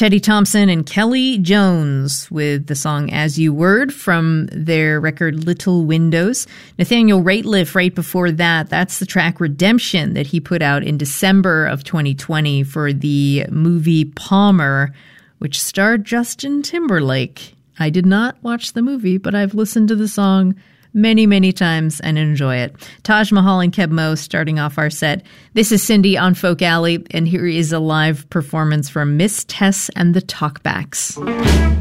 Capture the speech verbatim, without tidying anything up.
Teddy Thompson and Kelly Jones with the song As You Word from their record Little Windows. Nathaniel Rateliff right before that, that's the track Redemption that he put out in December of twenty twenty for the movie Palmer, which starred Justin Timberlake. I did not watch the movie, but I've listened to the song many, many times and enjoy it. Taj Mahal and Keb Mo starting off our set. This is Cindy on Folk Alley, and here is a live performance from Miss Tess and the Talkbacks.